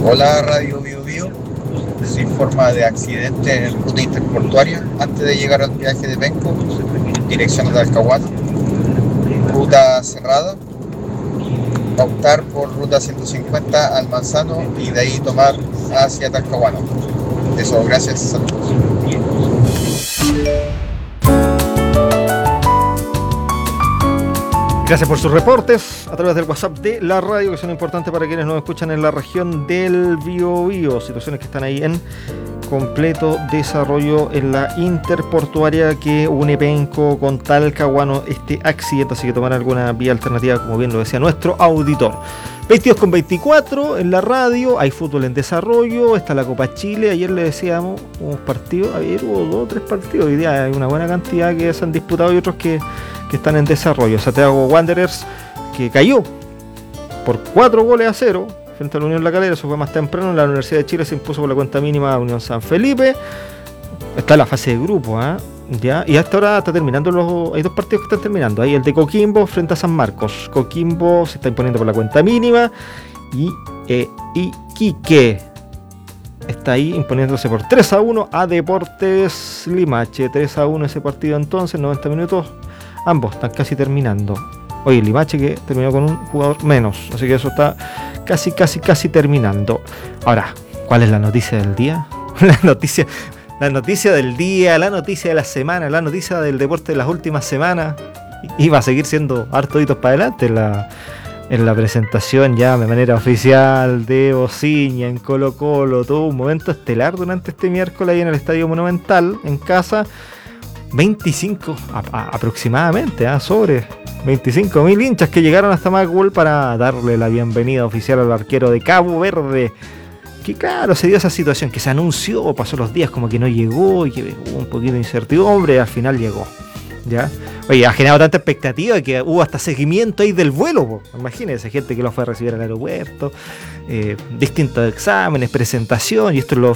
Hola Radio Bio Bio, se informa de accidente en ruta interportuaria antes de llegar al peaje de Penco, dirección a Talcahuano, ruta cerrada, optar por ruta 150 al Manzano y de ahí tomar hacia Talcahuano. Eso, gracias, saludos. Gracias por sus reportes a través del WhatsApp de la radio, que son importantes para quienes nos escuchan en la región del Biobío. Situaciones que están ahí en completo desarrollo en la interportuaria que une Penco con Talcahuano, este accidente, así que tomar alguna vía alternativa, como bien lo decía nuestro auditor. 22:24 en la radio, hay fútbol en desarrollo, está la Copa Chile. Ayer le decíamos unos partidos, ayer hubo 2 o 3 partidos, hoy día hay una buena cantidad que se han disputado y otros que están en desarrollo. Santiago Wanderers, que cayó por 4-0 frente a la Unión La Calera, eso fue más temprano. La Universidad de Chile se impuso por la cuenta mínima a Unión San Felipe. Está en la fase de grupo, ya, y hasta ahora está terminando hay 2 partidos que están terminando. Hay el de Coquimbo frente a San Marcos. Coquimbo se está imponiendo por la cuenta mínima y Iquique está ahí imponiéndose por 3-1 a Deportes Limache. 3-1 ese partido entonces, 90 minutos. Ambos están casi terminando. Oye, Limache que terminó con un jugador menos, así que eso está casi terminando. Ahora, ¿cuál es la noticia del día? La noticia del día, la noticia de la semana, la noticia del deporte de las últimas semanas. Y va a seguir siendo harto hitos para adelante en la presentación ya de manera oficial de Ociña en Colo Colo. Todo un momento estelar durante este miércoles ahí en el Estadio Monumental, en casa. 25 aproximadamente, sobre 25.000 hinchas que llegaron hasta Macul para darle la bienvenida oficial al arquero de Cabo Verde, que claro, se dio esa situación que se anunció, pasó los días como que no llegó y que hubo un poquito de incertidumbre y al final llegó, ¿ya? Oye, ha generado tanta expectativa que hubo hasta seguimiento ahí del vuelo, imagínense, gente que lo fue a recibir al aeropuerto, distintos exámenes, presentación, y esto es lo